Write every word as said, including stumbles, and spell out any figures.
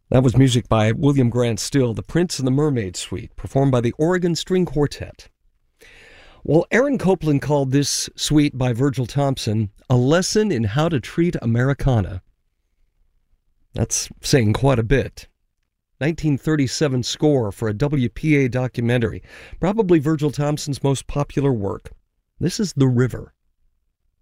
That was music by William Grant Still, The Prince and the Mermaid Suite, performed by the Oregon String Quartet. Well, Aaron Copland called this suite by Virgil Thompson a lesson in how to treat Americana. That's saying quite a bit. nineteen thirty-seven score for a W P A documentary, probably Virgil Thompson's most popular work. This is The River.